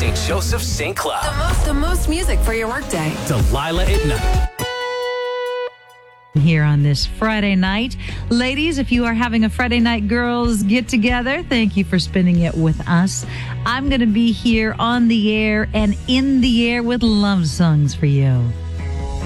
St. Joseph, St. Cloud. The most music for your workday. Delilah at night. Here on this Friday night. Ladies, if you are having a Friday night girls get together, thank you for spending it with us. I'm going to be here on the air and in the air with love songs for you.